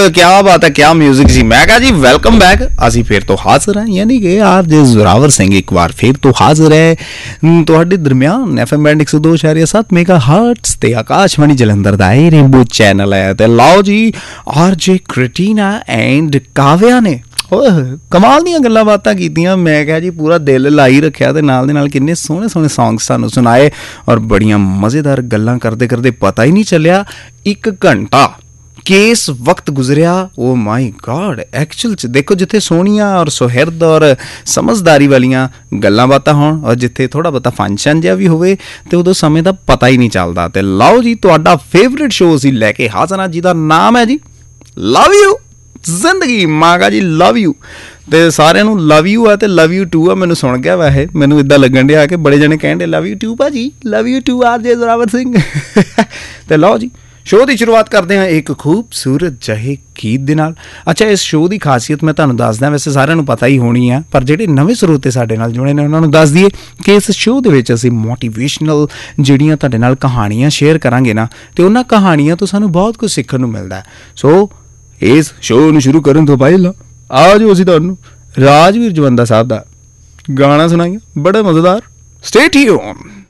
क्या बात है, क्या म्यूजिक जी। मैं कहा जी वेलकम बैक, ਅਸੀਂ फिर तो हाजिर हैं, यानी कि आप जे जोरावर सिंह एक बार फिर तो हाजिर है ਤੁਹਾਡੇ ਦਰਮਿਆਨ FM ਬੈਂਡ 102.7 मेगाहर्ट्ज ਤੇ ਆਕਾਸ਼ਵਾਣੀ ਜਲੰਧਰ ਦਾ ਇਹ ਰੇਨਬੋ ਚੈਨਲ ਹੈ। ਤੇ ਲਓ ਜੀ RJ ਕ੍ਰਿਟੀਨਾ ਐਂਡ ਕਾਵਿਆ ਨੇ ਕਮਾਲ ਦੀਆਂ ਗੱਲਾਂ ਬਾਤਾਂ ਕੀਤੀਆਂ। ਮੈਂ ਕਿਹਾ ਜੀ ਪੂਰਾ ਦਿਲ ਲਾਈ ਰੱਖਿਆ ਤੇ ਨਾਲ ਦੇ ਨਾਲ ਕਿੰਨੇ ਸੋਹਣੇ ਸੋਹਣੇ ਸੌਂਗ ਸਾਨੂੰ ਸੁਣਾਏ ਔਰ ਬੜੀਆਂ ਮਜ਼ੇਦਾਰ ਗੱਲਾਂ ਕਰਦੇ ਕਰਦੇ ਪਤਾ ਹੀ ਨਹੀਂ ਚੱਲਿਆ 1 ਘੰਟਾ ਕਿਸ ਵਕਤ ਗੁਜ਼ਰਿਆ। ਓ ਮਾਈ ਗॉड, ਐਕਚੁਅਲ 'ਚ ਦੇਖੋ ਜਿੱਥੇ ਸੋਹਣੀਆਂ ਔਰ ਸੁਹਿਰਦ ਔਰ ਸਮਝਦਾਰੀ ਵਾਲੀਆਂ ਗੱਲਾਂ ਬਾਤਾਂ ਹੋਣ ਔਰ ਜਿੱਥੇ ਥੋੜ੍ਹਾ ਬਹੁਤਾ ਫੰਕਸ਼ਨ ਜਿਹਾ ਵੀ ਹੋਵੇ ਤੇ ਉਦੋਂ ਸਮੇਂ ਦਾ ਪਤਾ ਹੀ ਨਹੀਂ ਚੱਲਦਾ। ਤੇ ਲਓ ਜੀ ਤੁਹਾਡਾ ਫੇਵਰੇਟ ਸ਼ੋਅ ਅਸੀਂ ਲੈ ਕੇ ਹਾਜ਼ਰ ਹਾਂ ਜਿਹਦਾ ਨਾਮ ਹੈ ਜੀ ਲਵ ਯੂ ਜ਼ਿੰਦਗੀ। ਮਾਂਗਾ ਜੀ ਲਵ ਯੂ ਤੇ ਸਾਰਿਆਂ ਨੂੰ ਲਵ ਯੂ ਆ ਤੇ ਲਵ ਯੂ ਟੂ ਆ। ਮੈਨੂੰ ਸੁਣ ਗਿਆ ਵੈਸੇ, ਮੈਨੂੰ ਇੱਦਾਂ ਲੱਗਣ ਡਿਆ ਕਿ ਬੜੇ ਜਣੇ ਕਹਿਣ ਡੇ ਲਵ ਯੂ ਟੂ ਭਾਜੀ, love you to RJ Zorawar Singh. ਤੇ ਲਓ ਜੀ ਸ਼ੋਅ ਦੀ ਸ਼ੁਰੂਆਤ ਕਰਦੇ ਹਾਂ ਇੱਕ ਖੂਬਸੂਰਤ ਜਿਹੇ ਗੀਤ ਦੇ ਨਾਲ। ਅੱਛਾ, ਇਸ ਸ਼ੋਅ ਦੀ ਖਾਸੀਅਤ ਮੈਂ ਤੁਹਾਨੂੰ ਦੱਸਦਾ, ਵੈਸੇ ਸਾਰਿਆਂ ਨੂੰ ਪਤਾ ਹੀ ਹੋਣੀ ਆ, ਪਰ ਜਿਹੜੇ ਨਵੇਂ ਸਰੋਤੇ ਸਾਡੇ ਨਾਲ ਜੁੜੇ ਨੇ ਉਹਨਾਂ ਨੂੰ ਦੱਸ ਦਈਏ ਕਿ ਇਸ ਸ਼ੋਅ ਦੇ ਵਿੱਚ ਅਸੀਂ ਮੋਟੀਵੇਸ਼ਨਲ ਜਿਹੜੀਆਂ ਤੁਹਾਡੇ ਨਾਲ ਕਹਾਣੀਆਂ ਸ਼ੇਅਰ ਕਰਾਂਗੇ ਨਾ, ਤੇ ਉਹਨਾਂ ਕਹਾਣੀਆਂ ਤੋਂ ਸਾਨੂੰ ਬਹੁਤ ਕੁਝ ਸਿੱਖਣ ਨੂੰ ਮਿਲਦਾ। ਸੋ ਇਸ ਸ਼ੋਅ ਨੂੰ ਸ਼ੁਰੂ ਕਰਨ ਤੋਂ ਪਹਿਲਾਂ ਆ ਜੋ ਅਸੀਂ ਤੁਹਾਨੂੰ ਰਾਜਵੀਰ ਜਵੰਦਾ ਸਾਹਿਬ ਦਾ ਗਾਣਾ ਸੁਣਾਈਏ, ਬੜਾ ਮਜ਼ੇਦਾਰ। Stay tune.